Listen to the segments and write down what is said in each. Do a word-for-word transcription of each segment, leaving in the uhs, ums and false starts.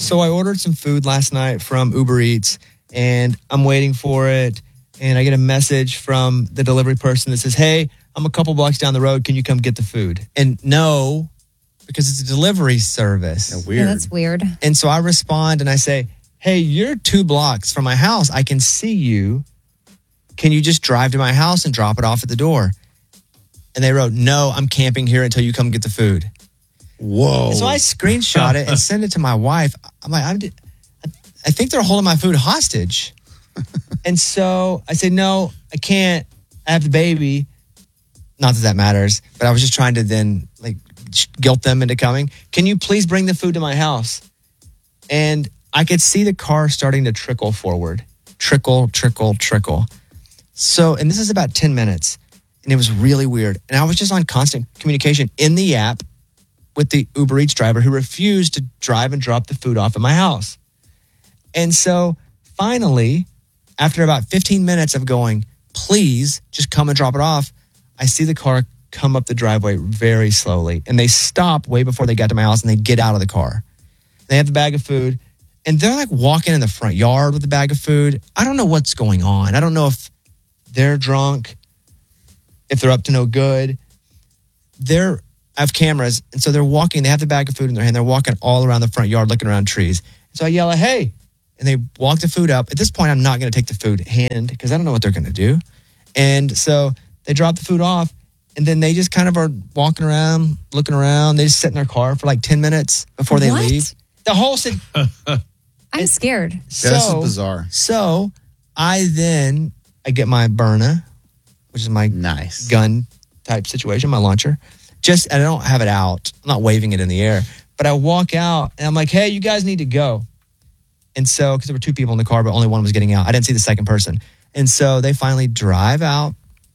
So I ordered some food last night from Uber Eats, and I'm waiting for it. And I get a message from the delivery person that says, hey, I'm a couple blocks down the road. Can you come get the food? And no, because it's a delivery service. Yeah, weird. Yeah, that's weird. And so I respond and I say, hey, you're two blocks from my house. I can see you. Can you just drive to my house and drop it off at the door? And they wrote, no, I'm camping here until you come get the food. Whoa. And so I screenshot it and send it to my wife. I'm like, I'm, I think they're holding my food hostage. And so I said, no, I can't. I have the baby. Not that that matters, but I was just trying to then like guilt them into coming. Can you please bring the food to my house? And I could see the car starting to trickle forward. Trickle, trickle, trickle. So, and this is about ten minutes. And it was really weird. And I was just on constant communication in the app with the Uber Eats driver who refused to drive and drop the food off at my house. And so finally, after about fifteen minutes of going, please just come and drop it off, I see the car come up the driveway very slowly. And they stop way before they got to my house and they get out of the car. They have the bag of food and they're like walking in the front yard with the bag of food. I don't know what's going on. I don't know if they're drunk, if they're up to no good. They're, I have cameras. And so they're walking, they have the bag of food in their hand. They're walking all around the front yard looking around trees. So I yell, hey. And they walk the food up. At this point, I'm not going to take the food hand because I don't know what they're going to do. And so they drop the food off. And then they just kind of are walking around, looking around. They just sit in their car for like ten minutes before they What? leave. The whole thing. I'm scared. So, Yeah, this is bizarre. So I then, I get my Byrna, which is my Nice. gun type situation, my launcher. Just, I don't have it out. I'm not waving it in the air. But I walk out and I'm like, hey, you guys need to go. And so, because there were two people in the car, but only one was getting out. I didn't see the second person. And so they finally drive out.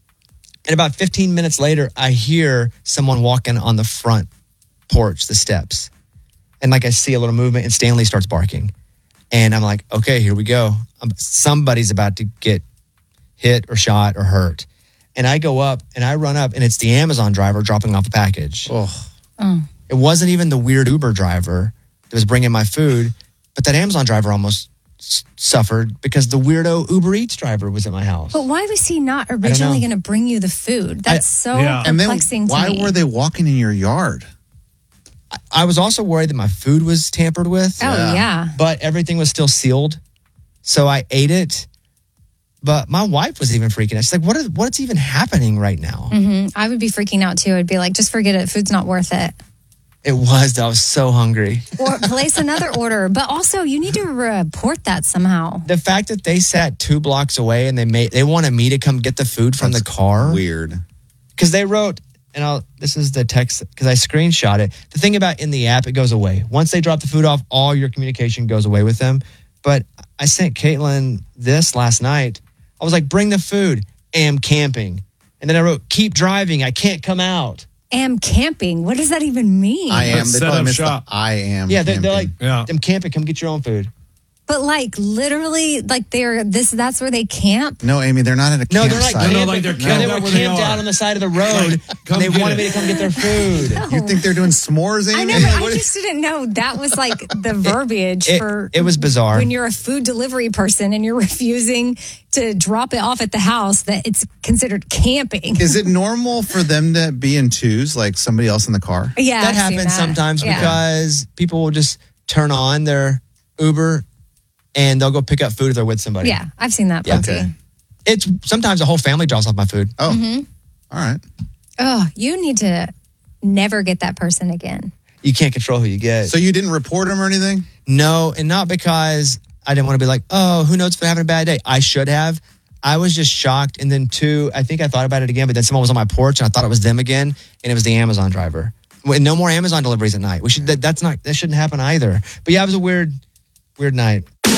And about fifteen minutes later, I hear someone walking on the front porch, the steps. And like I see a little movement and Stanley starts barking. And I'm like, okay, here we go. Um, somebody's about to get hit or shot or hurt. And I go up and I run up and it's the Amazon driver dropping off a package. Oh. Oh. It wasn't even the weird Uber driver that was bringing my food. But that Amazon driver almost s- suffered because the weirdo Uber Eats driver was at my house. But why was he not originally going to bring you the food? That's so yeah. And then perplexing why to me. were they walking in your yard? I, I was also worried that my food was tampered with. Oh, Yeah. yeah. But everything was still sealed. So I ate it. But my wife was even freaking out. She's like, what is, what's even happening right now? hmm I would be freaking out too. I'd be like, just forget it. Food's not worth it. It was. I was so hungry. Or place another order. But also, you need to report that somehow. The fact that they sat two blocks away and they made they wanted me to come get the food from That's the car. Weird. Because they wrote, and I'll, this is the text, because I screenshot it. The thing about in the app, it goes away. Once they drop the food off, all your communication goes away with them. But I sent Caitlin this last night. I was like, bring the food. Am camping. And then I wrote, keep driving. I can't come out. Am camping. What does that even mean? I am. Let's They set probably up missed the shop. I am. Yeah, they're, they're like, camping. Yeah. I'm camping. Come get your own food. But like literally, like they're this. That's where they camp. No, Amy, they're not at a No, they're like, campsite. No, camping. like they're No, camped they were out where they camped are. out on the side of the road. Like, come and they get wanted it. me to come get their food. You think they're doing s'mores, Amy? I know, but What I is- just didn't know that was like the verbiage it- for. it was bizarre. when you're a food delivery person and you're refusing to drop it off at the house. That it's considered camping. Is it normal for them to be in twos, like somebody else in the car? Yeah, that I've seen happens that. sometimes Yeah. because people will just turn on their Uber and they'll go pick up food if they're with somebody. Yeah, I've seen that. Yeah. Plenty. Okay. It's sometimes the whole family drops off my food. Oh, Mm-hmm. all right. Oh, you need to never get that person again. You can't control who you get. So you didn't report them or anything? No, and not because I didn't want to be like, oh, who knows if I'm having a bad day. I should have. I was just shocked. And then two, I think I thought about it again, but then someone was on my porch and I thought it was them again. And it was the Amazon driver. Well, no more Amazon deliveries at night. We should, that, that's not, that shouldn't happen either. But yeah, it was a weird, weird night.